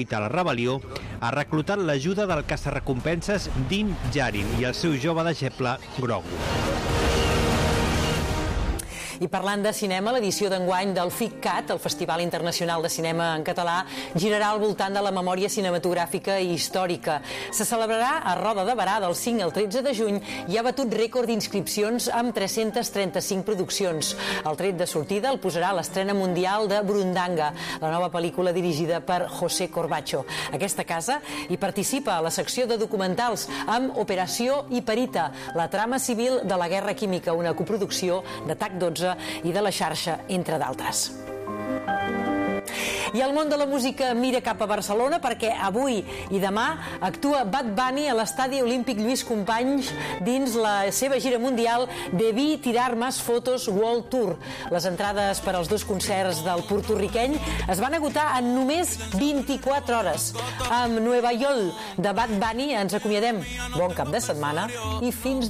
a la rebel·lió, ha reclutat l'ajuda del caçarrecompenses Din Djarin i el seu jove deixeble Grogu. I parlant de cinema, l'edició d'enguany del FICCAT, el Festival Internacional de Cinema en Català, girarà al voltant de la memòria cinematogràfica i històrica. Se celebrarà a Roda de Berà del 5 al 13 de juny i ha batut rècord d'inscripcions amb 335 produccions. El tret de sortida el posarà l'estrena mundial de Burundanga, la nova pel·lícula dirigida per José Corbacho. Aquesta casa hi participa a la secció de documentals amb Operació Hiperita, la trama civil de la guerra química, una coproducció de TAC12 i de la xarxa, entre d'altres. I el món de la música mira cap a Barcelona perquè avui i demà actua Bad Bunny a l'Estadi Olímpic Lluís Companys dins la seva gira mundial Debí tirar más fotos World Tour. Les entrades per als dos concerts del porto-riqueny es van agotar en només 24 hores. Amb Nueva York de Bad Bunny ens acomiadem. Bon cap de setmana i fins